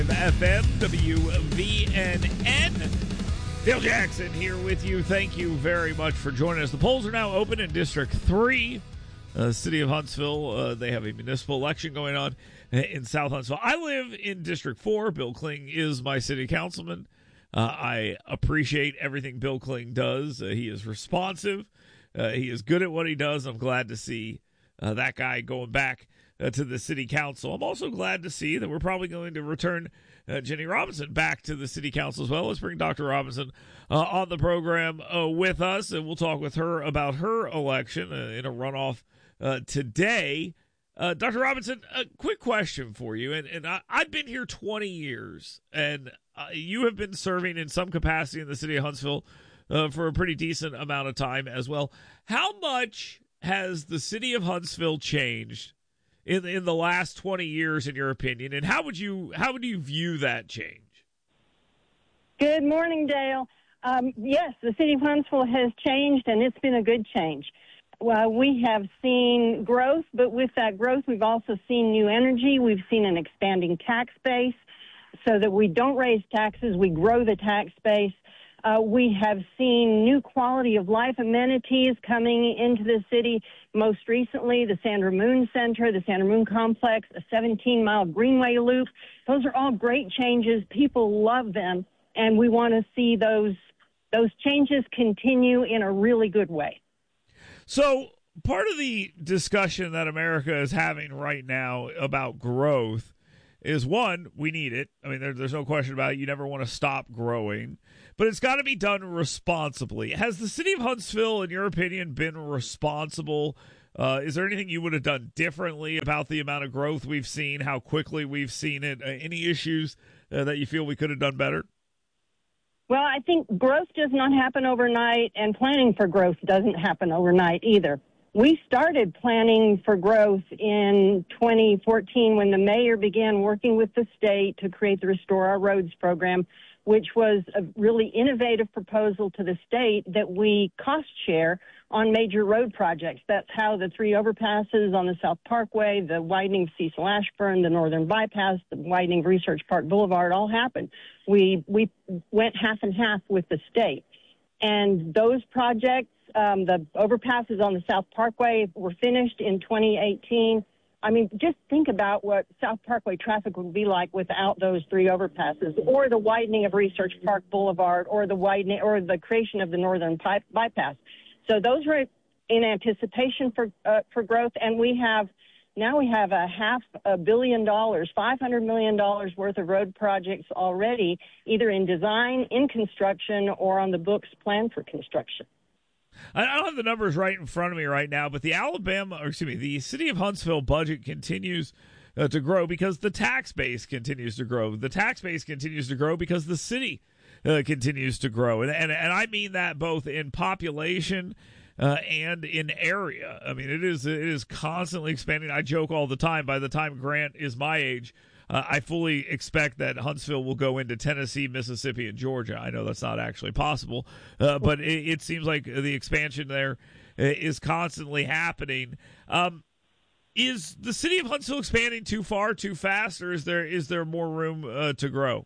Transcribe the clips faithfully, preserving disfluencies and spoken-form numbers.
F M, W V N N. Dale Jackson here with you. Thank you very much for joining us. The polls are now open in District three, uh, City of Huntsville. Uh, they have a municipal election going on in South Huntsville. I live in District four. Bill Kling is my city councilman. Uh, I appreciate everything Bill Kling does. Uh, he is responsive. Uh, he is good at what he does. I'm glad to see uh, that guy going back uh, to the city council. I'm also glad to see that we're probably going to return uh, Jenny Robinson back to the city council as well. Let's bring Doctor Robinson uh, on the program uh, with us, and we'll talk with her about her election uh, in a runoff uh, today. Uh, Doctor Robinson, a quick question for you. And, and I, I've been here twenty years, and uh, you have been serving in some capacity in the city of Huntsville uh, for a pretty decent amount of time as well. How much has the city of Huntsville changed in in the last twenty years, in your opinion? And how would you how would you view that change? Good morning, Dale. Um, yes, the city of Huntsville has changed, and it's been a good change. Well, we have seen growth, but with that growth, we've also seen new energy. We've seen an expanding tax base so that we don't raise taxes, we grow the tax base. Uh, we have seen new quality of life amenities coming into the city. Most recently, the Sandra Moon Center, the Sandra Moon Complex, a seventeen-mile greenway loop. Those are all great changes. People love them, and we want to see those those changes continue in a really good way. So part of the discussion that America is having right now about growth is, one, we need it. I mean, there, there's no question about it. You never want to stop growing, but it's got to be done responsibly. Has the city of Huntsville, in your opinion, been responsible? Uh, is there anything you would have done differently about the amount of growth we've seen, how quickly we've seen it? Uh, any issues uh, that you feel we could have done better? Well, I think growth does not happen overnight, and planning for growth doesn't happen overnight either. We started planning for growth in twenty fourteen when the mayor began working with the state to create the Restore Our Roads program, which was a really innovative proposal to the state that we cost share on major road projects. That's how the three overpasses on the South Parkway, the widening of Cecil Ashburn, the Northern Bypass, the widening of Research Park Boulevard all happened. We we went half and half with the state. And those projects, um, the overpasses on the South Parkway, were finished in twenty eighteen. I mean, just think about what South Parkway traffic would be like without those three overpasses, or the widening of Research Park Boulevard, or the widening, or the creation of the Northern Pipe Bypass. So those were in anticipation for uh, for growth, and we have now we have a half a billion dollars, five hundred million dollars worth of road projects already, either in design, in construction, or on the books planned for construction. I don't have the numbers right in front of me right now, but the Alabama, or excuse me, the city of Huntsville budget continues uh, to grow because the tax base continues to grow. The tax base continues to grow because the city uh, continues to grow. And, and, and I mean that both in population uh, and in area. I mean, it is, it is constantly expanding. I joke all the time, by the time Grant is my age, Uh, I fully expect that Huntsville will go into Tennessee, Mississippi, and Georgia. I know that's not actually possible, uh, but it, it seems like the expansion there is constantly happening. Um, is the city of Huntsville expanding too far, too fast, or is there is there more room uh, to grow?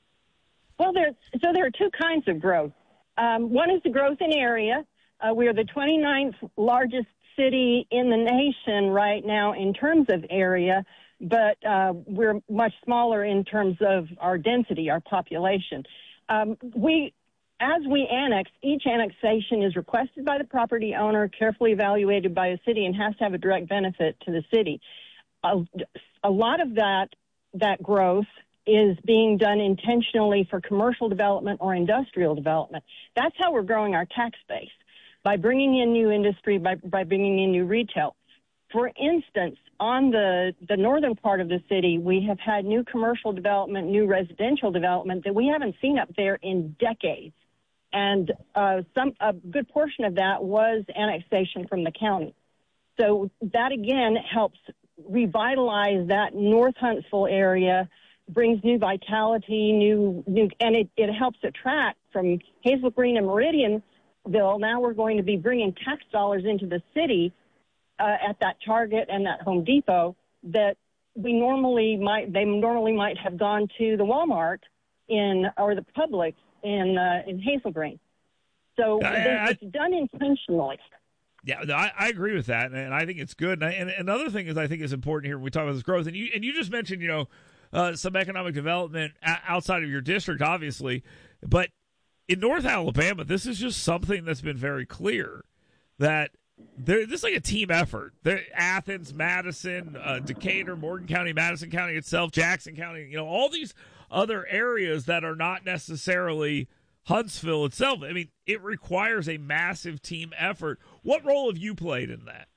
Well, there's, so there are two kinds of growth. Um, one is the growth in area. Uh, we are the twenty-ninth largest city in the nation right now in terms of area, but uh, we're much smaller in terms of our density, our population. Um, we, as we annex, each annexation is requested by the property owner, carefully evaluated by the city, and has to have a direct benefit to the city. A, a lot of that that growth is being done intentionally for commercial development or industrial development. That's how we're growing our tax base, by bringing in new industry, by, by bringing in new retail. For instance, on the, the northern part of the city, we have had new commercial development, new residential development that we haven't seen up there in decades. And uh, some a good portion of that was annexation from the county. So that, again, helps revitalize that North Huntsville area, brings new vitality, new, new and it, it helps attract from Hazel Green and Meridianville. Now we're going to be bringing tax dollars into the city Uh, at that Target and that Home Depot that we normally might they normally might have gone to the Walmart in or the Publix in uh, in Hazel Green. So I, they, I, it's done intentionally. Yeah, no, I, I agree with that, and I think it's good. And, I, and another thing is I think is important here when we talk about this growth, and you and you just mentioned, you know, uh, some economic development outside of your district, obviously, but in North Alabama, this is just something that's been very clear that there, this is like a team effort. There, Athens, Madison, uh, Decatur, Morgan County, Madison County itself, Jackson County, you know, all these other areas that are not necessarily Huntsville itself. I mean, it requires a massive team effort. What role have you played in that?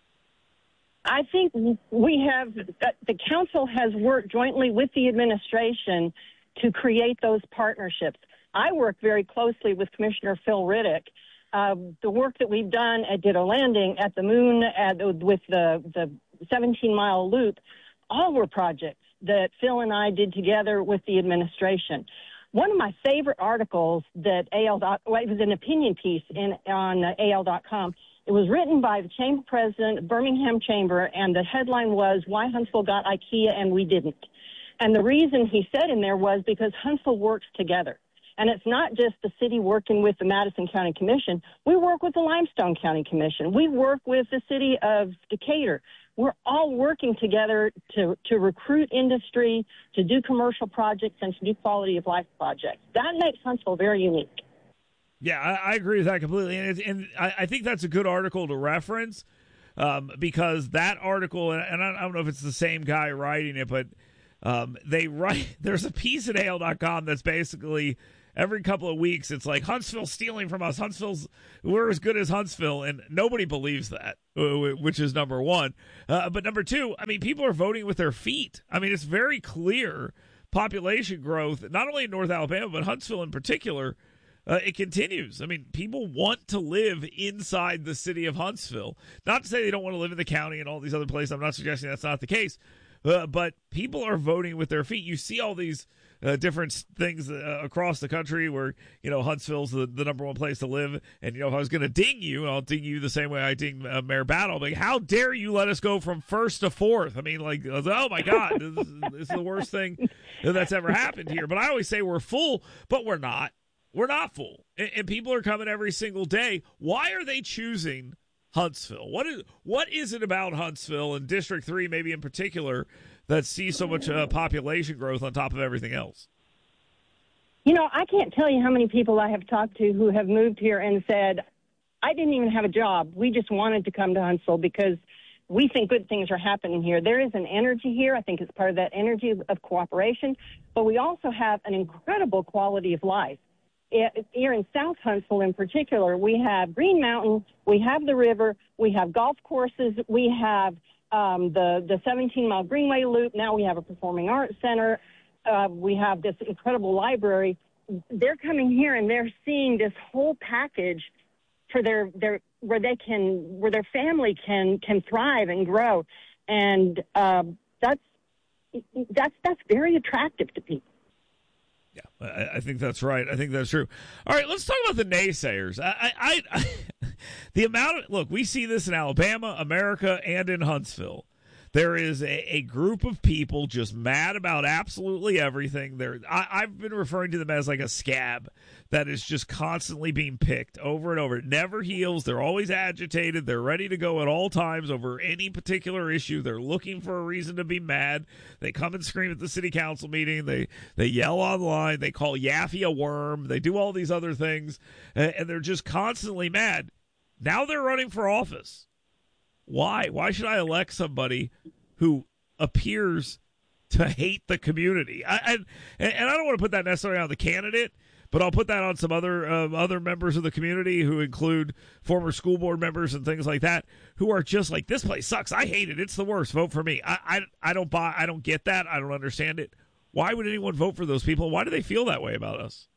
I think we have, the council has worked jointly with the administration to create those partnerships. I work very closely with Commissioner Phil Riddick. Uh, the work that we've done at Ditto Landing, at the Moon, at, with the, the seventeen-mile loop, all were projects that Phil and I did together with the administration. One of my favorite articles that A L. Well, it was an opinion piece in on A L dot com. It was written by the chamber president, Birmingham Chamber, and the headline was, "Why Huntsville Got IKEA and We Didn't." And the reason he said in there was because Huntsville works together. And it's not just the city working with the Madison County Commission. We work with the Limestone County Commission. We work with the city of Decatur. We're all working together to, to recruit industry, to do commercial projects, and to do quality of life projects. That makes Huntsville very unique. Yeah, I, I agree with that completely. And, it's, and I, I think that's a good article to reference um, because that article, and, and I don't know if it's the same guy writing it, but um, they write, there's a piece at A L dot com that's basically every couple of weeks, it's like Huntsville's stealing from us. Huntsville's, we're as good as Huntsville, and nobody believes that, which is number one. Uh, but number two, I mean, people are voting with their feet. I mean, it's very clear population growth, not only in North Alabama, but Huntsville in particular, uh, it continues. I mean, people want to live inside the city of Huntsville. Not to say they don't want to live in the county and all these other places. I'm not suggesting that's not the case. Uh, but people are voting with their feet. You see all these Uh, different things uh, across the country where, you know, Huntsville's the, the number one place to live. And, you know, if I was going to ding you, I'll ding you the same way I ding uh, Mayor Battle. Like, how dare you let us go from first to fourth? I mean, like, oh, my God, this is, this is the worst thing that's ever happened here. But I always say we're full, but we're not. We're not full. And, and people are coming every single day. Why are they choosing Huntsville? What is, what is it about Huntsville and District three maybe in particular that sees so much uh, population growth on top of everything else? You know, I can't tell you how many people I have talked to who have moved here and said, I didn't even have a job. We just wanted to come to Huntsville because we think good things are happening here. There is an energy here. I think it's part of that energy of, of cooperation. But we also have an incredible quality of life. It, here in South Huntsville in particular, we have Green Mountain, we have the river, we have golf courses, we have Um, the, the seventeen-mile Greenway Loop. Now we have a performing arts center. Uh, we have this incredible library. They're coming here and they're seeing this whole package for their, their where they can where their family can can thrive and grow, and uh, that's that's that's very attractive to people. Yeah, I, I think that's right. I think that's true. All right, let's talk about the naysayers. I, I, I the amount of look, we see this in Alabama, America, and in Huntsville. There is a, a group of people just mad about absolutely everything. There, I've been referring to them as like a scab that is just constantly being picked over and over. It never heals. They're always agitated. They're ready to go at all times over any particular issue. They're looking for a reason to be mad. They come and scream at the city council meeting. They they yell online. They call Yaffe a worm. They do all these other things, and, and they're just constantly mad. Now they're running for office. Why? Why should I elect somebody who appears to hate the community? I, I and I don't want to put that necessarily on the candidate, but I'll put that on some other uh, other members of the community who include former school board members and things like that, who are just like, this place sucks. I hate it. It's the worst. Vote for me. I I, I don't buy. I don't get that. I don't understand it. Why would anyone vote for those people? Why do they feel that way about us?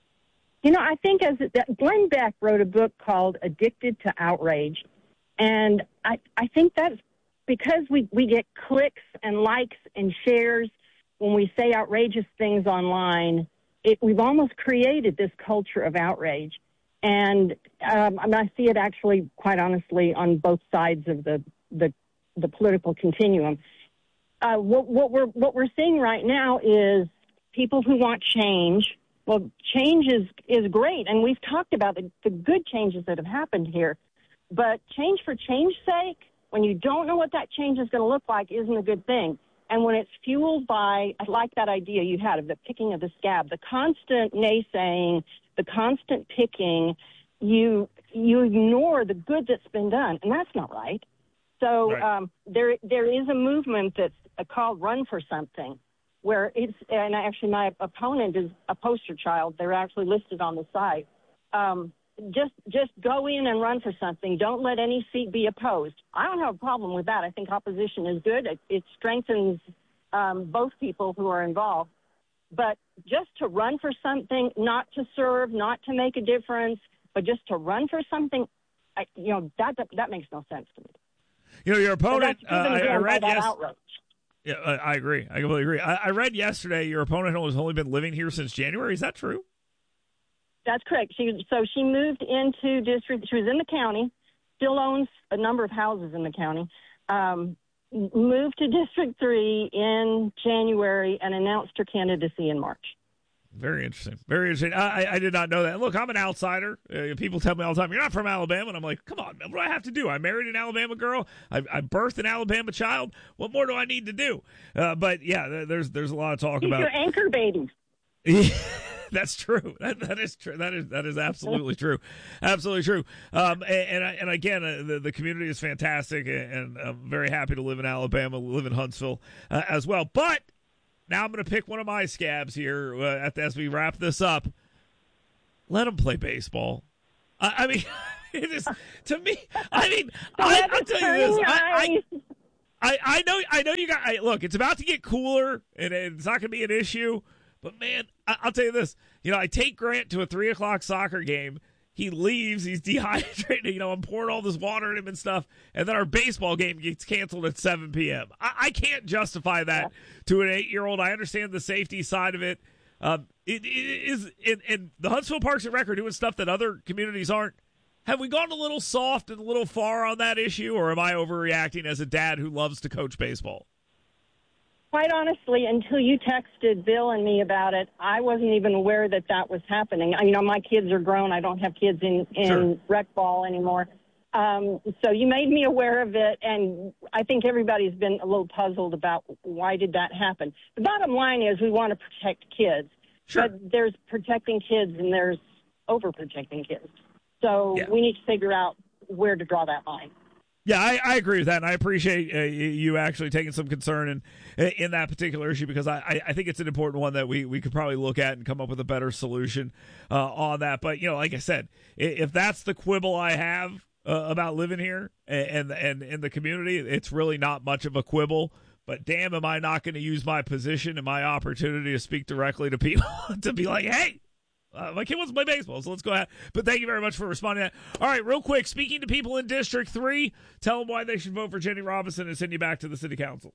You know, I think as Glenn Beck wrote a book called Addicted to Outrage. And I, I think that's because we, we get clicks and likes and shares when we say outrageous things online. It, we've almost created this culture of outrage. And um, I, mean, I see it actually, quite honestly, on both sides of the, the, the political continuum. uh, what, what we're what we're seeing right now is people who want change. Well, change is, is great, and we've talked about the, the good changes that have happened here. But change for change's sake, when you don't know what that change is going to look like, isn't a good thing. And when it's fueled by, I like that idea you had of the picking of the scab, the constant naysaying, the constant picking, you you ignore the good that's been done, and that's not right. So right. Um, there there is a movement that's called Run for Something, where it's, and actually my opponent is a poster child. They're actually listed on the site. Um, just just go in and run for something. Don't let any seat be opposed. I don't have a problem with that. I think opposition is good. It, it strengthens um, both people who are involved. But just to run for something, not to serve, not to make a difference, but just to run for something, I, you know, that, that that makes no sense to me. You know, your opponent, So that's uh, I, I read that yes- outrage. Yeah, I, I agree. I completely agree. I, I read yesterday your opponent has only been living here since January. Is that true? That's correct. She so she moved into district. She was in the county, still owns a number of houses in the county. Um, moved to District Three in January and announced her candidacy in March. Very interesting. Very interesting. I, I did not know that. Look, I'm an outsider. Uh, people tell me all the time, you're not from Alabama. And I'm like, come on, man, what do I have to do? I married an Alabama girl. I, I birthed an Alabama child. What more do I need to do? Uh, but, yeah, there's there's a lot of talk She's about. Your anchor baby. That's true. That, that is true. That is that is absolutely true. Absolutely true. Um, and, and and again, uh, the the community is fantastic, and, and I'm very happy to live in Alabama, live in Huntsville uh, as well. But now I'm going to pick one of my scabs here uh, as we wrap this up. Let them play baseball. I, I mean, it is to me. I mean, I, I'll tell you this. I, I, I, I know. I know you got. I, look, it's about to get cooler, and it's not going to be an issue. But, man, I, I'll tell you this. You know, I take Grant to a three o'clock soccer game. He leaves. He's dehydrated. You know, I'm pouring all this water in him and stuff. And then our baseball game gets canceled at seven p.m. I, I can't justify that to an eight-year-old. I understand the safety side of it. Um, it, it is in, in the Huntsville Parks and Rec are doing stuff that other communities aren't. Have we gone a little soft and a little far on that issue, or am I overreacting as a dad who loves to coach baseball? Quite honestly, until you texted Bill and me about it, I wasn't even aware that that was happening. I, you know, my kids are grown. I don't have kids in, in sure. rec ball anymore. Um, so you made me aware of it, and I think everybody's been a little puzzled about why did that happen. The bottom line is we want to protect kids, sure. but there's protecting kids and there's overprotecting kids. So yeah. we need to figure out where to draw that line. Yeah, I, I agree with that, and I appreciate uh, you actually taking some concern in in that particular issue, because I, I think it's an important one that we, we could probably look at and come up with a better solution uh, on that. But, you know, like I said, if that's the quibble I have uh, about living here and, and in the community, it's really not much of a quibble. But damn, am I not going to use my position and my opportunity to speak directly to people to be like, hey, Uh, my kid wants to play baseball, so let's go ahead. But thank you very much for responding to that. All right, real quick, speaking to people in District three, tell them why they should vote for Jenny Robinson and send you back to the City Council.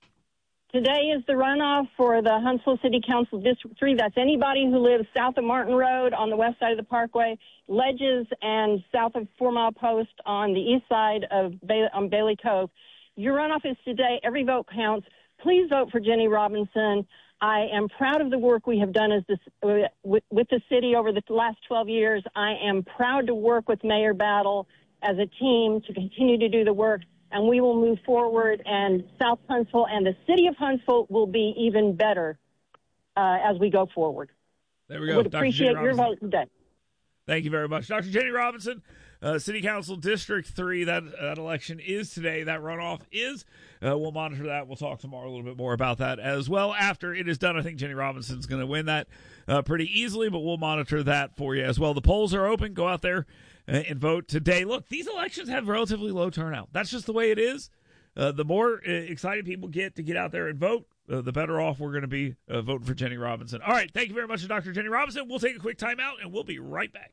Today is the runoff for the Huntsville City Council District three. That's anybody who lives south of Martin Road on the west side of the Parkway, Ledges, and south of Four Mile Post on the east side of Bailey, on Bailey Cove. Your runoff is today. Every vote counts. Please vote for Jenny Robinson. I am proud of the work we have done as this, uh, with, with the city over the last twelve years. I am proud to work with Mayor Battle as a team to continue to do the work, and we will move forward, and South Huntsville and the city of Huntsville will be even better uh, as we go forward. There we go. Would appreciate your vote today. Thank you very much. Doctor Jenny Robinson, uh, City Council District three, that, that election is today. That runoff is. Uh, we'll monitor that. We'll talk tomorrow a little bit more about that as well. After it is done, I think Jenny Robinson's going to win that uh, pretty easily, but we'll monitor that for you as well. The polls are open. Go out there uh, and vote today. Look, these elections have relatively low turnout. That's just the way it is. Uh, the more uh, excited people get to get out there and vote, uh, the better off we're going to be uh, voting for Jenny Robinson. All right, thank you very much to Doctor Jenny Robinson. We'll take a quick timeout, and we'll be right back.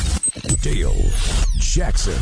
Dale Jackson.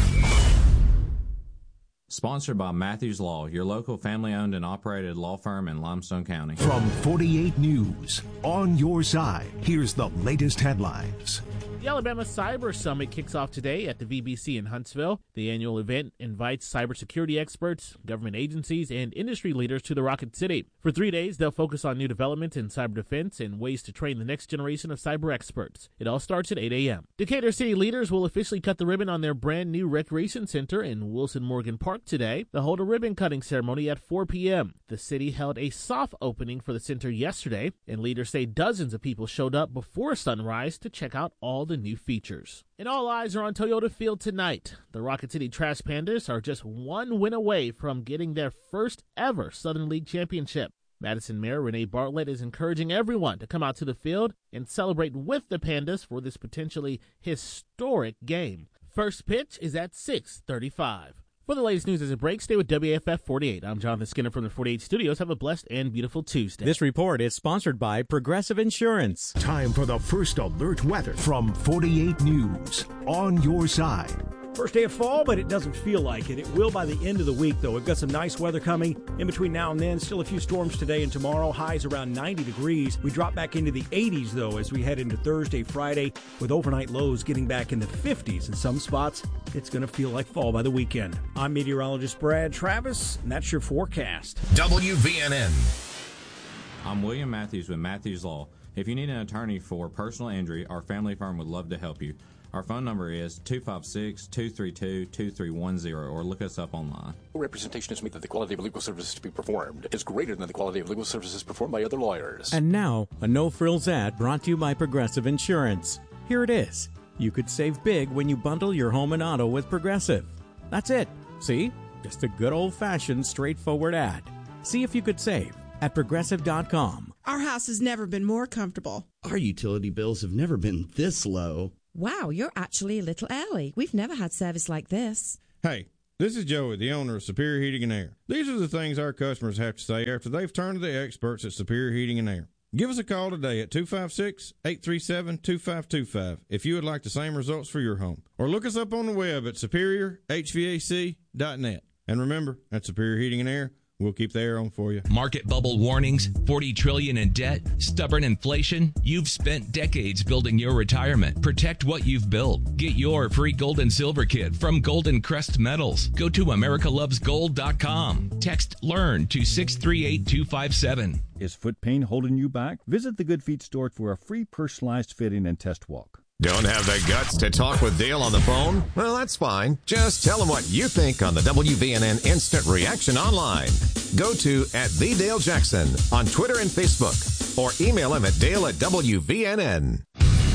Sponsored by Matthews Law, your local family-owned and operated law firm in Limestone County. From forty-eight News, on your side, here's the latest headlines. The Alabama Cyber Summit kicks off today at the V B C in Huntsville. The annual event invites cybersecurity experts, government agencies, and industry leaders to the Rocket City. For three days, they'll focus on new developments in cyber defense and ways to train the next generation of cyber experts. It all starts at eight a.m. Decatur City leaders will officially cut the ribbon on their brand new recreation center in Wilson Morgan Park today. They'll hold a ribbon-cutting ceremony at four p.m. The city held a soft opening for the center yesterday, and leaders say dozens of people showed up before sunrise to check out all the new features. And all eyes are on Toyota Field tonight. The Rocket City Trash Pandas are just one win away from getting their first ever Southern League championship. Madison Mayor Renee Bartlett is encouraging everyone to come out to the field and celebrate with the Pandas for this potentially historic game. First pitch is at six thirty-five. For the latest news as it breaks, stay with W A F F forty-eight. I'm Jonathan Skinner from the forty-eight Studios. Have a blessed and beautiful Tuesday. This report is sponsored by Progressive Insurance. Time for the first alert weather from forty-eight News. On your side. First day of fall, but it doesn't feel like it. It will by the end of the week, though. We've got some nice weather coming in between now and then. Still a few storms today and tomorrow. Highs around ninety degrees. We drop back into the eighties, though, as we head into Thursday, Friday, with overnight lows getting back in the fifties. In some spots, it's going to feel like fall by the weekend. I'm meteorologist Brad Travis, and that's your forecast. W V N N. I'm William Matthews with Matthews Law. If you need an attorney for personal injury, our family firm would love to help you. Our phone number is two five six, two three two, two three one zero, or look us up online. Representation is made that the quality of legal services to be performed is greater than the quality of legal services performed by other lawyers. And now, a no-frills ad brought to you by Progressive Insurance. Here it is. You could save big when you bundle your home and auto with Progressive. That's it. See? Just a good old-fashioned, straightforward ad. See if you could save at Progressive dot com. Our house has never been more comfortable. Our utility bills have never been this low. Wow, you're actually a little early. We've never had service like this. Hey, this is Joey, the owner of Superior Heating and Air. These are the things our customers have to say after they've turned to the experts at Superior Heating and Air. Give us a call today at two five six, eight three seven, two five two five if you would like the same results for your home. Or look us up on the web at superior h v a c dot net. And remember, at Superior Heating and Air, we'll keep the air on for you. Market bubble warnings, forty trillion dollars in debt, stubborn inflation. You've spent decades building your retirement. Protect what you've built. Get your free gold and silver kit from Golden Crest Metals. Go to america loves gold dot com. Text LEARN to six three eight two five seven. Is foot pain holding you back? Visit the Good Feet store for a free personalized fitting and test walk. Don't have the guts to talk with Dale on the phone? Well, that's fine. Just tell him what you think on the W V N N Instant Reaction online. Go to at the Dale Jackson on Twitter and Facebook, or email him at Dale at W V N N.